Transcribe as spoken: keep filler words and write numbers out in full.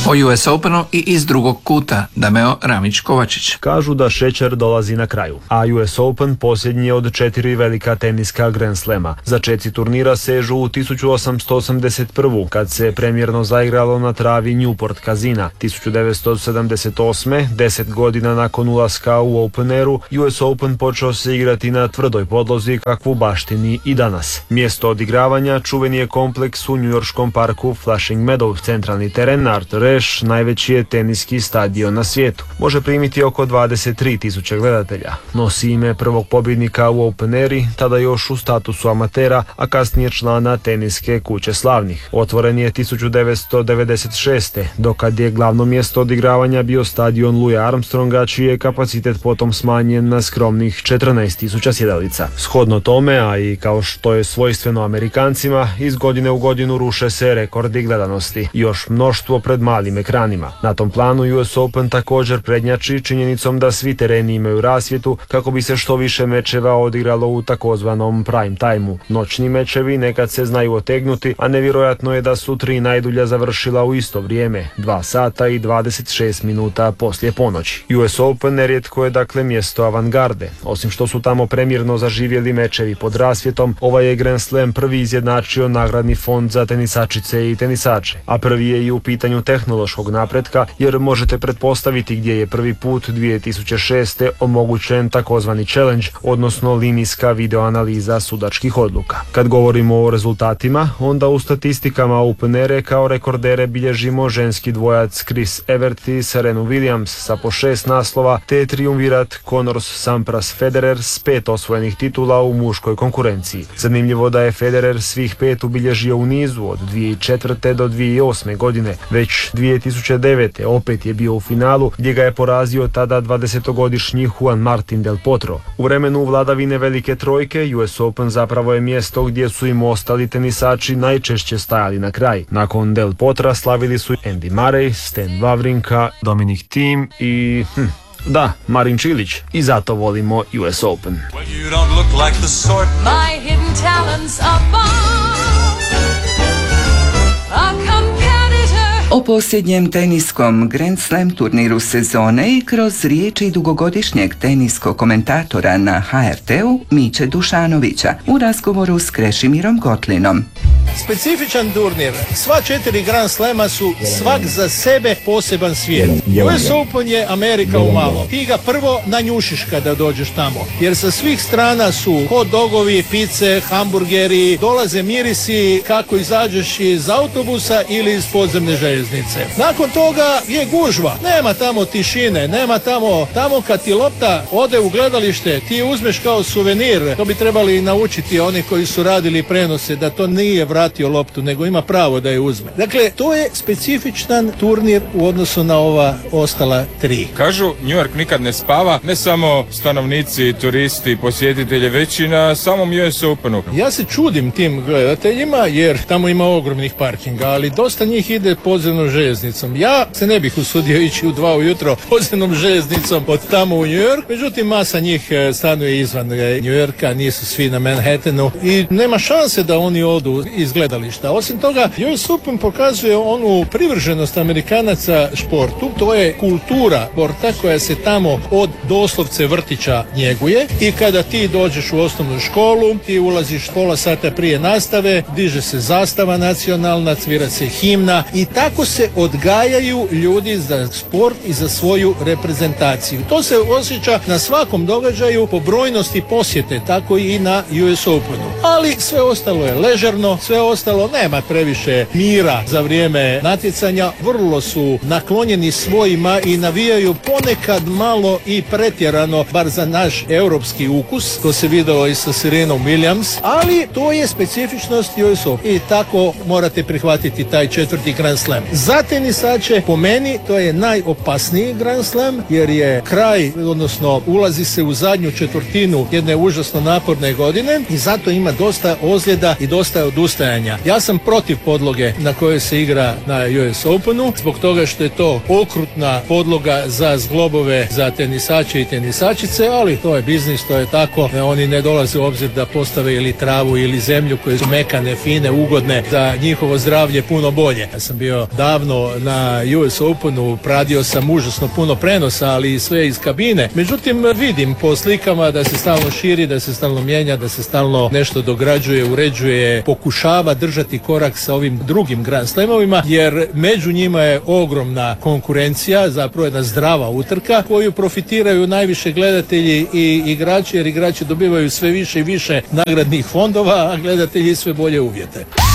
O U S Openu i iz drugog kuta Dameo Ramić-Kovačić. Kažu da šećer dolazi na kraju, a U S Open posljednji je od četiri velika teniska Grand Slema. Začeci turnira sežu u tisuću osamsto osamdeset prvu. kad se premjerno zaigralo na travi Newport Casina. tisuću devetsto sedamdeset osme. deset godina nakon ulaska u Open Airu, U S Open počeo se igrati na tvrdoj podlozi kakvu baštini i danas. Mjesto odigravanja čuveni je kompleks u njujorškom parku Flushing Meadows. Centralni teren Arthur Ashe najveći je teniski stadion na svijetu. Može primiti oko dvadeset tri tisuće gledatelja. Nosi ime prvog pobjednika u Open Airi, tada još u statusu amatera, a kasnije člana teniske kuće slavnih. Otvoren je tisuću devetsto devedeset šeste. dokad je glavno mjesto odigravanja bio stadion Louisa Armstronga, čiji je kapacitet potom smanjen na skromnih četrnaest tisuća sjedalica. Shodno tome, a i kao što je svojstveno Amerikancima, iz godine u godinu ruše se rekordi gledanosti. Još mnoštvo pred malim ekranima. Na tom planu U S Open također prednjači činjenicom da svi tereni imaju rasvjetu kako bi se što više mečeva odigralo u takozvanom prime timeu. Noćni mečevi nekad se znaju otegnuti, a nevjerojatno je da su tri najdulja završila u isto vrijeme, dva sata i dvadeset šest minuta poslije ponoći. U S Open nerijetko je dakle mjesto avangarde. Osim što su tamo premjerno zaživjeli mečevi pod rasvjetom, ovaj je Grand Slam prvi izjednačio nagradni fond za tenisačice i tenisače, a prvi je i u pitanju tehnološkog napretka, jer možete pretpostaviti gdje je prvi put dvije tisuće šeste. omogućen takozvani challenge, odnosno linijska videoanaliza sudačkih odluka. Kad govorimo o rezultatima, onda u statistikama Open Aire kao rekordere bilježimo ženski dvojac Chris Evert i Serenu Williams sa po šest naslova, te triumvirat Connors-Sampras Federer s pet osvojenih titula u muškoj konkurenciji. Zanimljivo da je Federer svih pet ubilježio u nizu od dvije tisuće četvrte do dvije tisuće osme godine. Već dvije tisuće devete. opet je bio u finalu gdje ga je porazio tada dvadesetogodišnji Juan Martín del Potro. U vremenu vladavine velike trojke U S Open zapravo je mjesto gdje su im ostali tenisači najčešće stajali na kraj. Nakon del Potra slavili su Andy Murray, Stan Wawrinka, Dominic Thiem i... Hm, da, Marin Čilić. I zato volimo U S Open. O posljednjem teniskom Grand Slam turniru sezone i kroz riječi dugogodišnjeg teniskog komentatora na H R T-u Miće Dušanovića u razgovoru s Krešimirom Kotlinom. Specifičan turnir. Sva četiri Grand Slema su svak za sebe poseban svijet. U S Open je Amerika u malo. Ti ga prvo nanjušiš kada dođeš tamo. Jer sa svih strana su hot dogovi, pice, hamburgeri, dolaze mirisi kako izađeš iz autobusa ili iz podzemne željeznice. Nakon toga je gužva. Nema tamo tišine, nema tamo, tamo kad ti lopta ode u gledalište, ti je uzmeš kao suvenir. To bi trebali naučiti oni koji su radili prenose, da to nije vratio loptu, nego ima pravo da je uzme. Dakle, to je specifičan turnir u odnosu na ova ostala tri. Kažu, New York nikad ne spava, ne samo stanovnici, turisti, posjetitelji, već i na samom U S Openu. Ja se čudim tim gledateljima, jer tamo ima ogromnih parkinga, ali dosta njih ide podzemnom željeznicom. Ja se ne bih usudio ići u dva ujutro podzemnom željeznicom od tamo u New York, međutim masa njih stanuje izvan New Yorka, nisu svi na Manhattanu i nema šanse da oni odu iz gledališta. Osim toga, U S Open pokazuje onu privrženost Amerikanaca športu, to je kultura sporta koja se tamo od doslovce vrtića njeguje i kada ti dođeš u osnovnu školu, ti ulaziš pola sata prije nastave, diže se zastava nacionalna, svira se himna i tako se odgajaju ljudi za sport i za svoju reprezentaciju. To se osjeća na svakom događaju po brojnosti posjete, tako i na U S Openu. Ali sve ostalo je ležerno, sve ostalo nema previše mira za vrijeme natjecanja, vrlo su naklonjeni svojima i navijaju ponekad malo i pretjerano, bar za naš europski ukus, to se videlo i sa Serenom Williams, ali to je specifičnost U S Open i tako morate prihvatiti taj četvrti Grand Slam. Za tenisače, po meni, to je najopasniji Grand Slam, jer je kraj, odnosno ulazi se u zadnju četvrtinu jedne užasno naporne godine i zato ima dosta ozljeda i dosta odustajanja ostajanja. Ja sam protiv podloge na kojoj se igra na U S Openu, zbog toga što je to okrutna podloga za zglobove za tenisače i tenisačice, ali to je biznis, to je tako. Oni ne dolaze u obzir da postave ili travu ili zemlju koje su mekane, fine, ugodne, za njihovo zdravlje puno bolje. Ja sam bio davno na U S Openu, pradio sam užasno puno prenosa, ali i sve iz kabine. Međutim, vidim po slikama da se stalno širi, da se stalno mijenja, da se stalno nešto dograđuje, uređuje, pokušava držati korak sa ovim drugim Grand Slamovima, jer među njima je ogromna konkurencija, zapravo jedna zdrava utrka koju profitiraju najviše gledatelji i igrači, jer igrači dobivaju sve više i više nagradnih fondova, a gledatelji sve bolje uvjete.